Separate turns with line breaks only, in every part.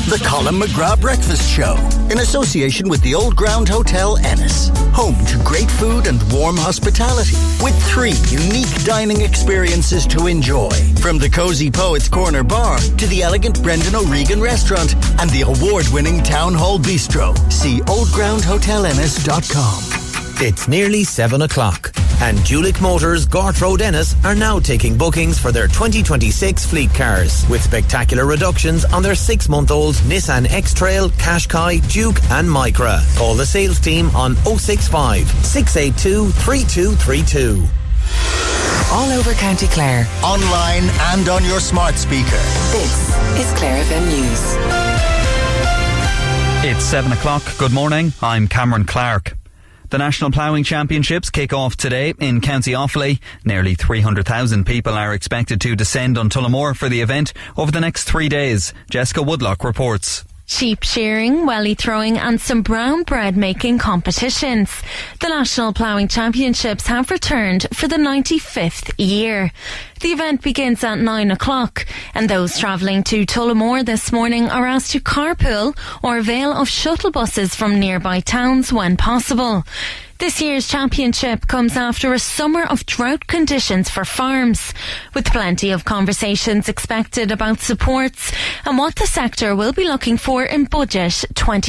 The Colin McGrath Breakfast Show, in association with the Old Ground Hotel Ennis. Home to great food and warm hospitality, with 3 unique dining experiences to enjoy. From the Cozy Poets Corner Bar to the elegant Brendan O'Regan Restaurant and the award-winning Town Hall Bistro. See oldgroundhotelennis.com.
It's nearly 7 o'clock and Julick Motors Gort Road Ennis are now taking bookings for their 2026 fleet cars with spectacular reductions on their 6-month-old Nissan X-Trail, Qashqai, Duke and Micra. Call the sales team on 065 682 3232.
All over County Clare.
Online and on your smart speaker.
This is Clare FM News.
It's 7 o'clock. Good morning. I'm Cameron Clark. The National Ploughing Championships kick off today in County Offaly. Nearly 300,000 people are expected to descend on Tullamore for the event over the next 3 days. Jessica Woodlock reports.
Sheep shearing, welly throwing and some brown bread making competitions. The National Ploughing Championships have returned for the 95th year. The event begins at 9 o'clock and those travelling to Tullamore this morning are asked to carpool or avail of shuttle buses from nearby towns when possible. This year's championship comes after a summer of drought conditions for farms, with plenty of conversations expected about supports and what the sector will be looking for in Budget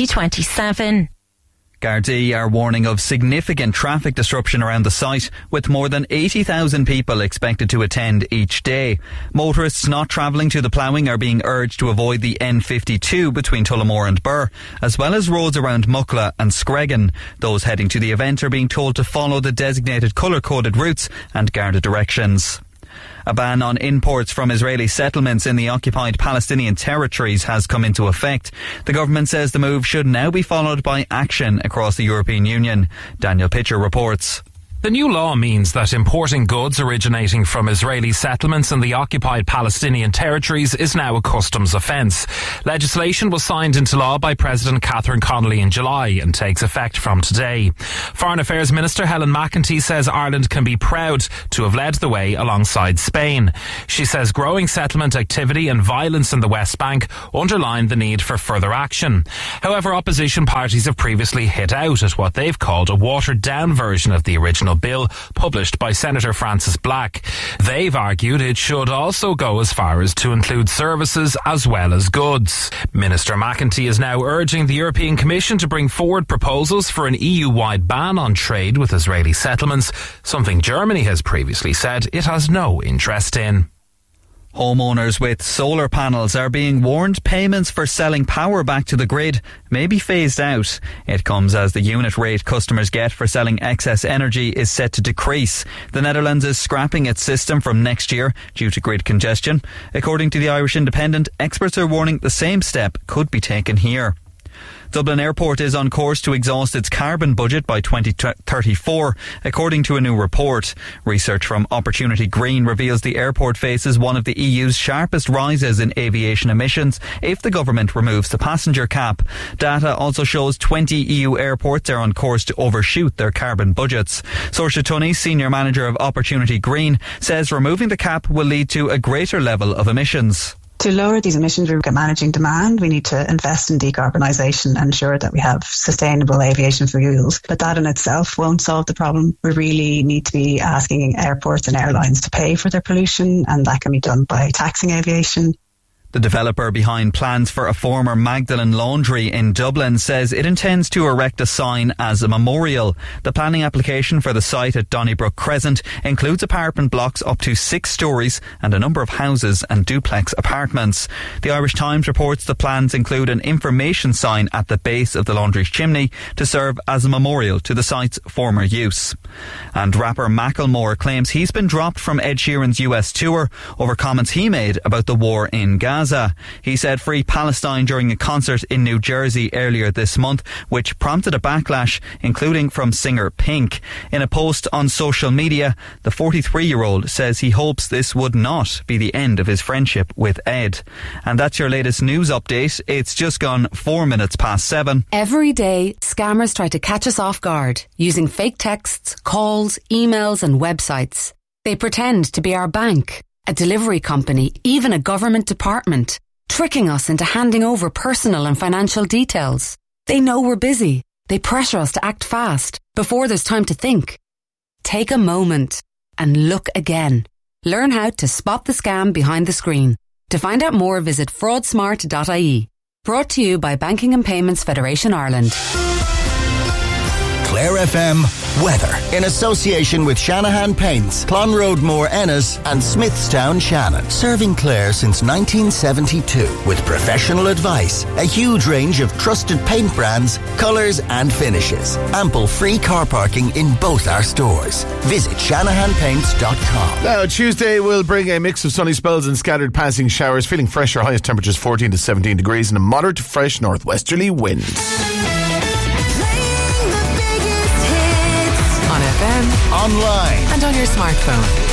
2027.
Gardaí are warning of significant traffic disruption around the site, with more than 80,000 people expected to attend each day. Motorists not travelling to the ploughing are being urged to avoid the N52 between Tullamore and Birr, as well as roads around Muckla and Screggan. Those heading to the event are being told to follow the designated colour-coded routes and Garda directions. A ban on imports from Israeli settlements in the occupied Palestinian territories has come into effect. The government says the move should now be followed by action across the European Union. Daniel Pitcher reports.
The new law means that importing goods originating from Israeli settlements in the occupied Palestinian territories is now a customs offence. Legislation was signed into law by President Catherine Connolly in July and takes effect from today. Foreign Affairs Minister Helen McEntee says Ireland can be proud to have led the way alongside Spain. She says growing settlement activity and violence in the West Bank underline the need for further action. However, opposition parties have previously hit out at what they've called a watered-down version of the original bill published by Senator Francis Black. They've argued it should also go as far as to include services as well as goods. Minister McEntee is now urging the European Commission to bring forward proposals for an EU-wide ban on trade with Israeli settlements, something Germany has previously said it has no interest in.
Homeowners with solar panels are being warned payments for selling power back to the grid may be phased out. It comes as the unit rate customers get for selling excess energy is set to decrease. The Netherlands is scrapping its system from next year due to grid congestion. According to the Irish Independent, experts are warning the same step could be taken here. Dublin Airport is on course to exhaust its carbon budget by 2034, according to a new report. Research from Opportunity Green reveals the airport faces one of the EU's sharpest rises in aviation emissions if the government removes the passenger cap. Data also shows 20 EU airports are on course to overshoot their carbon budgets. Saoirse Tunney, Senior Manager of Opportunity Green, says removing the cap will lead to a greater level of emissions.
To lower these emissions, we're managing demand. We need to invest in decarbonisation and ensure that we have sustainable aviation fuels. But that in itself won't solve the problem. We really need to be asking airports and airlines to pay for their pollution, and that can be done by taxing aviation.
The developer behind plans for a former Magdalen laundry in Dublin says it intends to erect a sign as a memorial. The planning application for the site at Donnybrook Crescent includes apartment blocks up to 6 stories and a number of houses and duplex apartments. The Irish Times reports the plans include an information sign at the base of the laundry's chimney to serve as a memorial to the site's former use. And rapper Macklemore claims he's been dropped from Ed Sheeran's US tour over comments he made about the war in Gaza. He said free Palestine during a concert in New Jersey earlier this month, which prompted a backlash, including from singer Pink. In a post on social media, the 43-year-old says he hopes this would not be the end of his friendship with Ed. And that's your latest news update. It's just gone 4 minutes past 7.
Every day, scammers try to catch us off guard using fake texts, calls, emails and websites. They pretend to be our bank, a delivery company, even a government department. tricking us into handing over personal and financial details. They know we're busy. They pressure us to act fast before there's time to think. Take a moment and look again. Learn how to spot the scam behind the screen. To find out more, visit fraudsmart.ie. Brought to you by Banking and Payments Federation Ireland.
Clare FM weather in association with Shanahan Paints, Clonroadmore Ennis and Smithstown Shannon. Serving Clare since 1972 with professional advice, a huge range of trusted paint brands, colours and finishes. Ample free car parking in both our stores. Visit shanahanpaints.com.
Now, Tuesday will bring a mix of sunny spells and scattered passing showers. Feeling fresher, highest temperatures 14 to 17 degrees and a moderate to fresh northwesterly wind.
On FM,
Online
and on your smartphone.